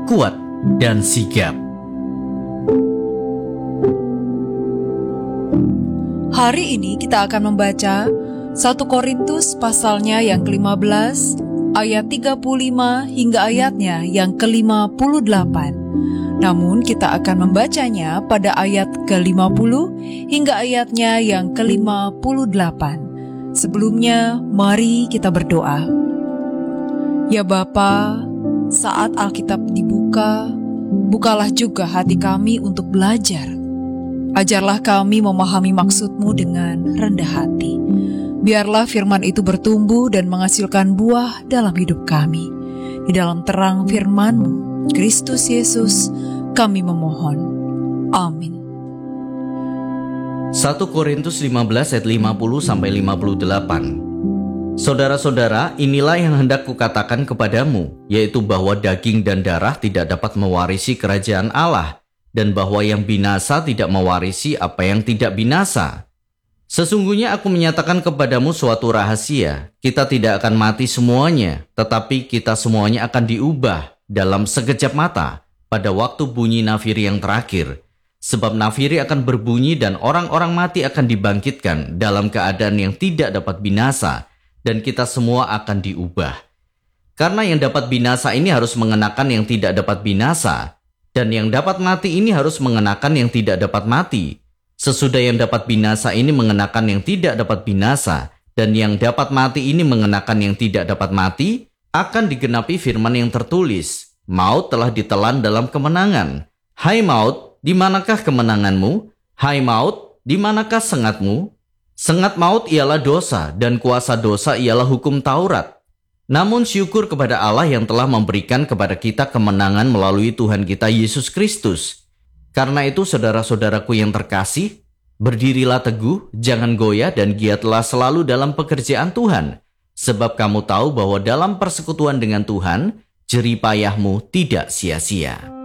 kuat dan sigap. Hari ini kita akan membaca 1 Korintus pasalnya yang ke-15, ayat 35 hingga ayatnya yang ke-58. Namun kita akan membacanya pada ayat ke-50 hingga ayatnya yang ke-58. Sebelumnya, mari kita berdoa. Ya Bapa, saat Alkitab dibuka, bukalah juga hati kami untuk belajar. Ajarlah kami memahami maksud-Mu dengan rendah hati. Biarlah firman itu bertumbuh dan menghasilkan buah dalam hidup kami. Di dalam terang firman-Mu, Kristus Yesus, kami memohon. Amin. 1 Korintus 15 ayat 50-58. Saudara-saudara, inilah yang hendak kukatakan kepadamu, yaitu bahwa daging dan darah tidak dapat mewarisi kerajaan Allah, dan bahwa yang binasa tidak mewarisi apa yang tidak binasa. Sesungguhnya aku menyatakan kepadamu suatu rahasia, kita tidak akan mati semuanya, tetapi kita semuanya akan diubah dalam sekejap mata, pada waktu bunyi nafiri yang terakhir. Sebab nafiri akan berbunyi dan orang-orang mati akan dibangkitkan dalam keadaan yang tidak dapat binasa, dan kita semua akan diubah. Karena yang dapat binasa ini harus mengenakan yang tidak dapat binasa, dan yang dapat mati ini harus mengenakan yang tidak dapat mati. Sesudah yang dapat binasa ini mengenakan yang tidak dapat binasa, dan yang dapat mati ini mengenakan yang tidak dapat mati, akan digenapi firman yang tertulis, maut telah ditelan dalam kemenangan. Hai maut, di manakah kemenanganmu? Hai maut, di manakah sengatmu? Sengat maut ialah dosa, dan kuasa dosa ialah hukum Taurat. Namun syukur kepada Allah yang telah memberikan kepada kita kemenangan melalui Tuhan kita Yesus Kristus. Karena itu saudara-saudaraku yang terkasih, berdirilah teguh, jangan goyah dan giatlah selalu dalam pekerjaan Tuhan. Sebab kamu tahu bahwa dalam persekutuan dengan Tuhan, jerih payahmu tidak sia-sia.